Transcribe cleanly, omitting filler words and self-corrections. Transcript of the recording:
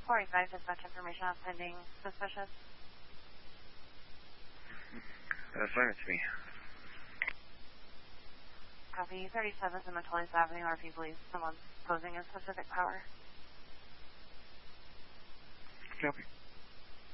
45 dispatch information on pending suspicious. Fine with me. Copy 37th and Metolius Avenue. RP believes someone's posing a specific power. Copy.